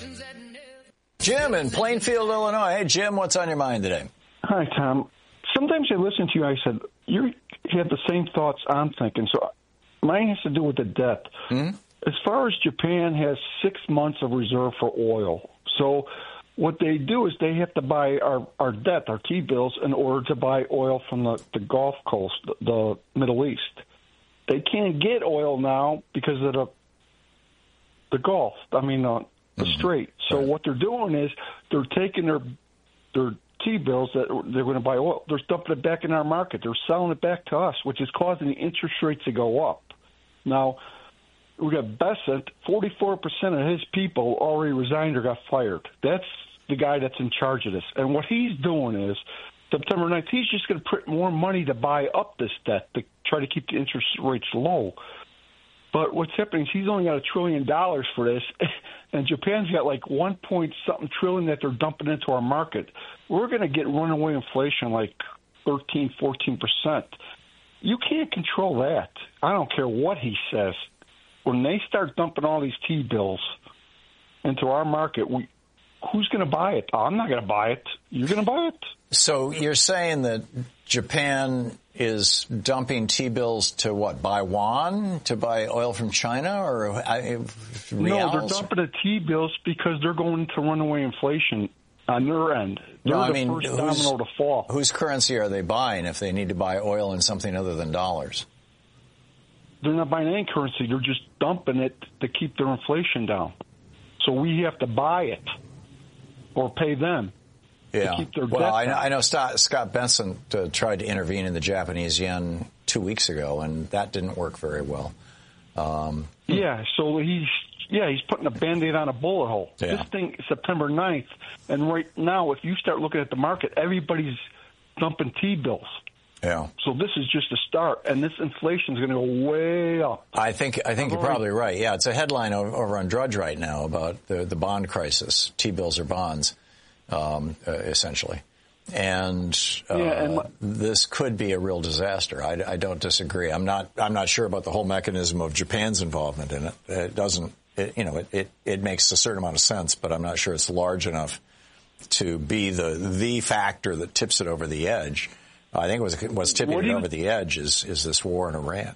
Jim in Plainfield, Illinois. Hey, Jim, what's on your mind today? Hi, Tom. Sometimes I listen to you, I said, you have the same thoughts I'm thinking. So mine has to do with the debt. Mm-hmm. As far as Japan has 6 months of reserve for oil. So what they do is they have to buy our debt, our T-bills, in order to buy oil from the Gulf Coast, the Middle East. They can't get oil now because of the Gulf, the Strait. So what they're doing is they're taking their T-bills that they're going to buy oil, they're dumping it back in our market. They're selling it back to us, which is causing the interest rates to go up. Now, we got Bessent, 44% of his people already resigned or got fired. That's the guy that's in charge of this. And what he's doing is, September 9th, he's just going to print more money to buy up this debt to try to keep the interest rates low. But what's happening is he's only got $1 trillion for this, and Japan's got like 1-point-something trillion that they're dumping into our market. We're going to get runaway inflation like 13, 14%. You can't control that. I don't care what he says. When they start dumping all these T-bills into our market, who's going to buy it? I'm not going to buy it. You're going to buy it? So you're saying that Japan is dumping T-bills to what, buy yuan, to buy oil from China, or reals? No, they're dumping the T-bills because they're going to runaway inflation on their end. They're the first domino to fall. Whose currency are they buying if they need to buy oil in something other than dollars? They're not buying any currency. They're just dumping it to keep their inflation down. So we have to buy it or pay them. Yeah. To keep their well, debt down. I know Scott Benson tried to intervene in the Japanese yen 2 weeks ago, and that didn't work very well. Yeah, so he's putting a Band-Aid on a bullet hole. Yeah. This thing is September 9th, and right now, if you start looking at the market, everybody's dumping T-bills. Yeah. So this is just a start, and this inflation is going to go way up. I think you're probably right. Yeah, it's a headline over on Drudge right now about the bond crisis. T-bills or bonds, essentially. And this could be a real disaster. I don't disagree. I'm not sure about the whole mechanism of Japan's involvement in it. It doesn't. It makes a certain amount of sense, but I'm not sure it's large enough to be the factor that tips it over the edge. I think what's tipping it over the edge is this war in Iran.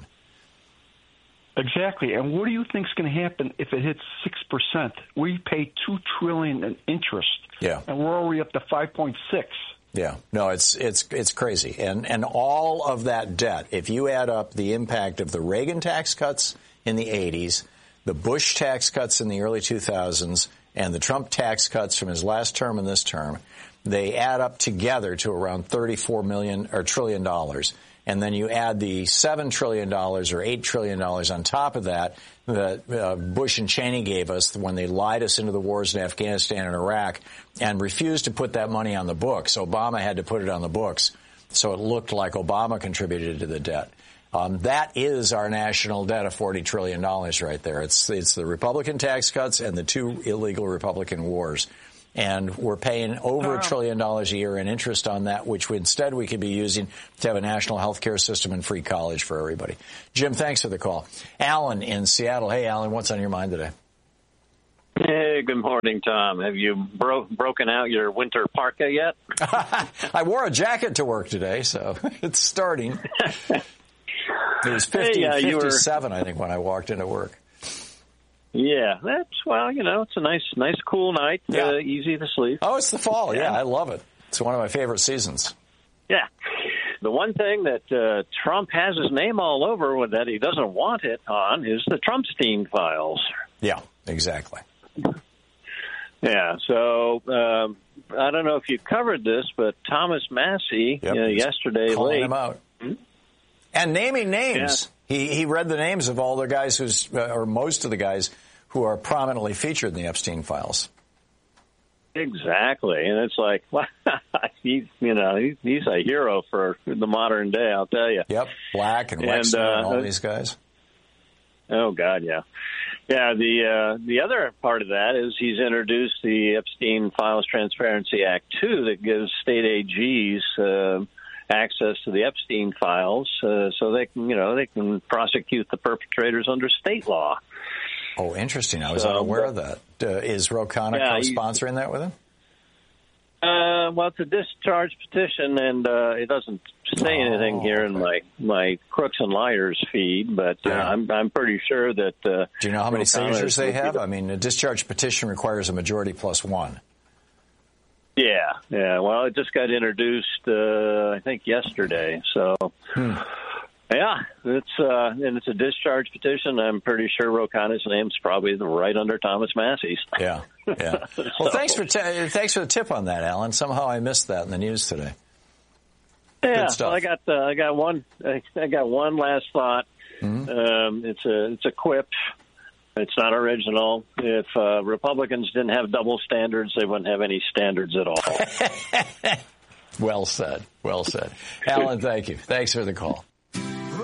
Exactly. And what do you think is going to happen if it hits 6%? We pay $2 trillion in interest. Yeah. And we're already up to 5.6. Yeah. No, it's crazy. And all of that debt, if you add up the impact of the Reagan tax cuts in the 80s, the Bush tax cuts in the early 2000s, and the Trump tax cuts from his last term and this term, they add up together to around $34 trillion. And then you add the $7 trillion or $8 trillion on top of that Bush and Cheney gave us when they lied us into the wars in Afghanistan and Iraq and refused to put that money on the books. Obama had to put it on the books, so it looked like Obama contributed to the debt. That is our national debt of $40 trillion right there. It's the Republican tax cuts and the two illegal Republican wars. And we're paying over $1 trillion a year in interest on that, which instead we could be using to have a national health care system and free college for everybody. Jim, thanks for the call. Alan in Seattle. Hey, Alan, what's on your mind today? Hey, good morning, Tom. Have you broken out your winter parka yet? I wore a jacket to work today, so it's starting. It was 57, I think, when I walked into work. Yeah, it's a nice, cool night. Yeah. Easy to sleep. Oh, it's the fall. Yeah, I love it. It's one of my favorite seasons. Yeah. The one thing that Trump has his name all over that he doesn't want it on is the Trumpstein files. Yeah, exactly. Yeah, so I don't know if you covered this, but Thomas Massie yesterday calling him out. And naming names. Yeah. He read the names of all the guys or most of the guys who are prominently featured in the Epstein files. Exactly, and it's like he's a hero for the modern day. I'll tell you. Yep, Black and Wexner and all these guys. Oh God, yeah. Yeah, the other part of that is he's introduced the Epstein Files Transparency Act 2 that gives state AGs access to the Epstein files, so they can prosecute the perpetrators under state law. Oh, interesting. I was unaware of that. Is Ro Khanna co-sponsoring that with him? Well, it's a discharge petition, and it doesn't say anything here in my Crooks and Liars feed, but I'm pretty sure that... Do you know how many signatures they have? I mean, a discharge petition requires a majority plus one. Yeah. Well, it just got introduced, I think, yesterday. So, yeah, it's a discharge petition. I'm pretty sure Ro Khanna's name's probably right under Thomas Massey's. Yeah. Well, thanks for the tip on that, Alan. Somehow I missed that in the news today. Yeah, good stuff. Well, I got one last thought. Mm-hmm. It's a quip. It's not original. If Republicans didn't have double standards, they wouldn't have any standards at all. Well said. Alan, thank you. Thanks for the call.